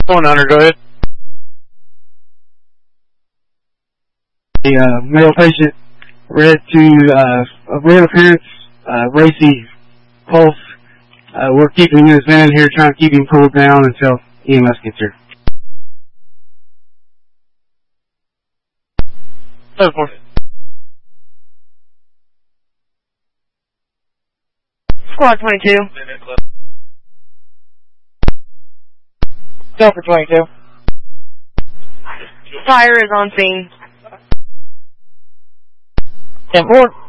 on, Hunter, go ahead. A male patient red appearance, racy pulse. We're keeping him in his van here, trying to keep him cooled down until EMS gets here. Squad 22. Go for 22. Fire is on scene. 10-4.